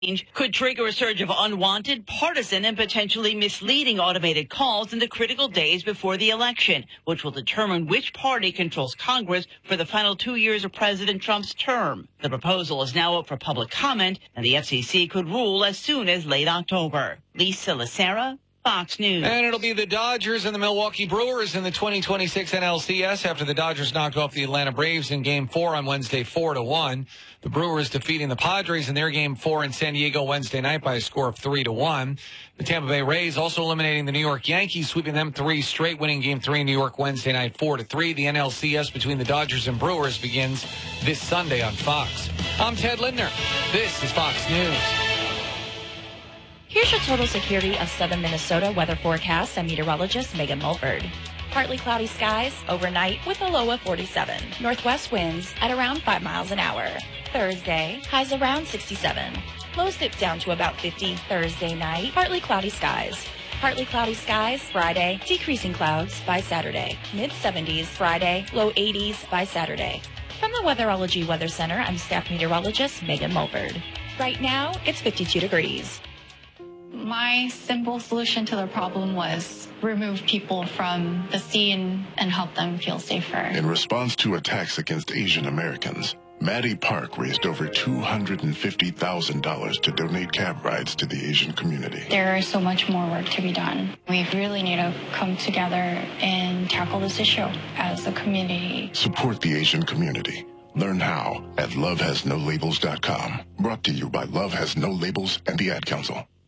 could trigger a surge of unwanted, partisan, and potentially misleading automated calls in the critical days before the election, which will determine which party controls Congress for the final 2 years of President Trump's term. The proposal is now up for public comment, and the FCC could rule as soon as late October. Lisa Lacera, Fox News. And it'll be the Dodgers and the Milwaukee Brewers in the 2026 NLCS after the Dodgers knocked off the Atlanta Braves in Game 4 on Wednesday 4-1. The Brewers defeating the Padres in their Game 4 in San Diego Wednesday night by a score of 3-1. The Tampa Bay Rays also eliminating the New York Yankees, sweeping them 3 straight, winning Game 3 in New York Wednesday night 4-3. The NLCS between the Dodgers and Brewers begins this Sunday on Fox. I'm Ted Lindner. This is Fox News. Here's your total security of southern Minnesota weather forecast. I'm meteorologist Megan Mulford. Partly cloudy skies overnight with a low of 47. Northwest winds at around 5 miles an hour. Thursday, highs around 67. Lows dip down to about 50 Thursday night. Partly cloudy skies. Partly cloudy skies Friday, decreasing clouds by Saturday. Mid-70s Friday, low 80s by Saturday. From the Weatherology Weather Center, I'm staff meteorologist Megan Mulford. Right now, it's 52 degrees. My simple solution to the problem was remove people from the scene and help them feel safer. In response to attacks against Asian Americans, Maddie Park raised over $250,000 to donate cab rides to the Asian community. There is so much more work to be done. We really need to come together and tackle this issue as a community. Support the Asian community. Learn how at lovehasnolabels.com. Brought to you by Love Has No Labels and the Ad Council.